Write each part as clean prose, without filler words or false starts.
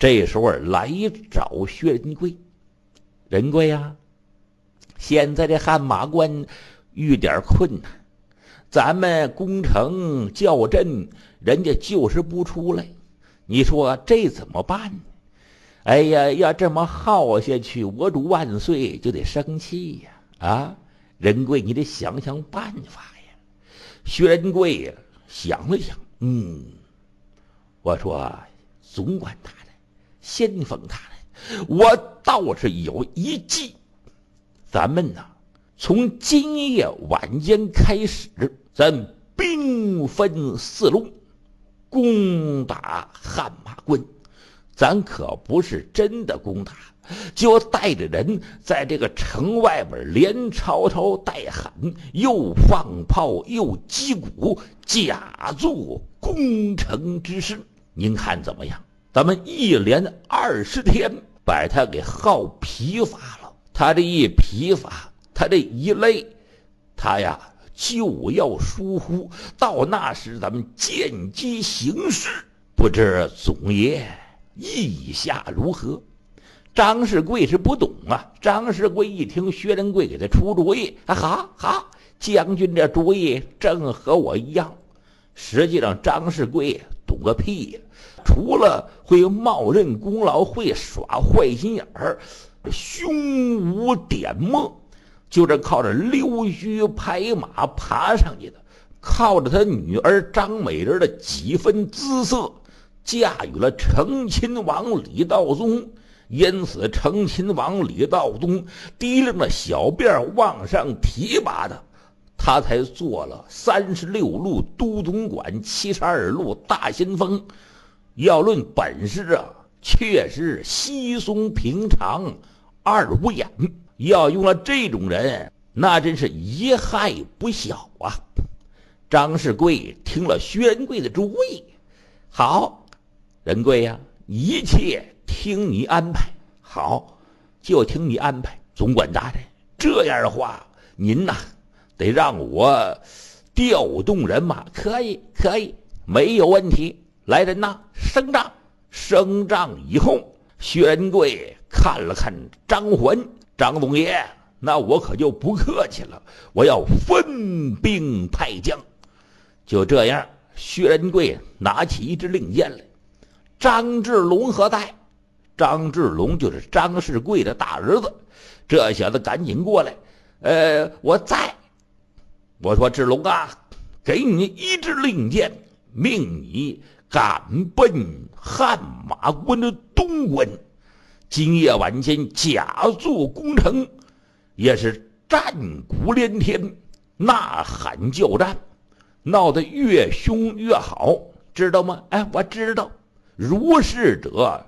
这时候来找薛仁贵，仁贵呀，现在这汗马关遇点困难，咱们攻城校阵，人家就是不出来，你说这怎么办？哎呀，要这么耗下去，我主万岁就得生气呀！啊，仁贵，你得想想办法呀。薛仁贵呀，想了想，我说总管他的，先锋他的，我倒是有一计。咱们呢，从今夜晚间开始，咱兵分4路，攻打汗马关。咱可不是真的攻打，就带着人在这个城外边连吵吵带喊，又放炮又击鼓，假作攻城之势。您看怎么样？咱们一连20天把他给耗疲乏了，他这一疲乏，他这一累，他呀就要疏忽，到那时咱们见机行事。不知总爷意下如何？张世贵是不懂啊。张世贵一听薛仁贵给他出主意，好，将军这主意正和我一样。实际上张世贵懂个屁呀，除了会冒认功劳，会耍坏心眼儿，胸无点墨，就是靠着溜须拍马爬上去的，靠着他女儿张美人的几分姿色，驾驭了成亲王李道宗。因此成亲王李道宗提溜着小辫往上提拔的，他才做了36路都总管，72路大先锋。要论本事啊，确实稀松平常，二不眼。要用了这种人，那真是贻害不小啊。张世贵听了薛仁贵的主意，好，仁贵呀，一切听你安排。好，就听你安排。总管大人，这样的话，您呐得让我调动人马。可以，没有问题。来人呐，升帐。升帐以后，薛仁贵看了看张环，张总爷，那我可就不客气了，我要分兵派将。就这样，薛仁贵拿起一支令箭来。张志龙何在？张志龙就是张世贵的大儿子。这小子赶紧过来，我在。我说志龙啊，给你一支令箭，命你赶奔汗马关的东关，今夜晚间假作攻城，也是战鼓连天，呐喊叫战，闹得越凶越好，知道吗？我知道。如是者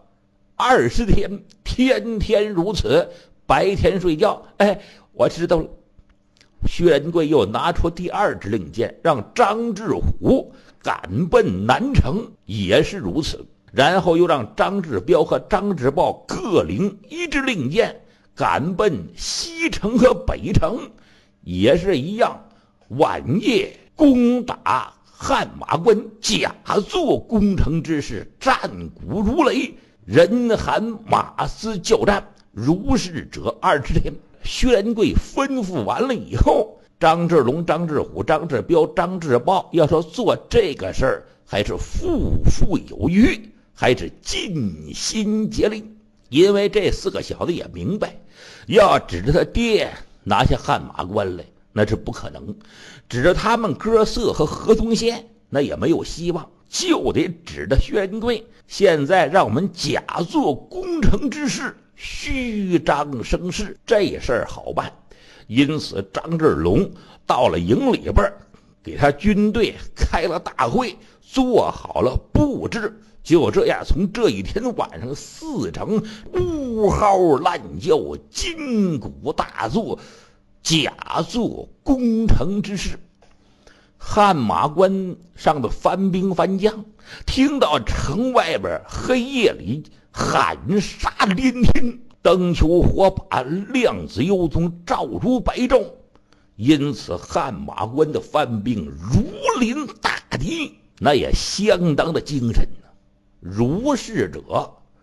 20天，天天如此，白天睡觉。我知道了。薛仁贵又拿出第2支令箭，让张志虎赶奔南城，也是如此。然后又让张志彪和张志豹各领一支令箭，赶奔西城和北城，也是一样。晚夜攻打汗马关，假作攻城之势，战鼓如雷，人喊马嘶叫战。如是者20天。薛仁贵吩咐完了以后，张志龙、张志虎、张志彪、张志豹要说做这个事儿，还是富有余，还是尽心竭力。因为这4个小子也明白，要指着他爹拿下汗马关来，那是不可能；指着他们哥仨和河东县，那也没有希望。就得指着薛仁贵，现在让我们假作攻城之势，虚张声势，这事儿好办。因此张志龙到了营里边，给他军队开了大会，做好了布置。就这样，从这一天晚上4城呜嚎乱叫，金鼓大作，假作攻城之势。汗马关上的番兵番将听到城外边黑夜里喊杀连天，灯球火把，亮子幽踪，照如白昼。因此汗马关的番兵如临大敌，那也相当的精神。如是者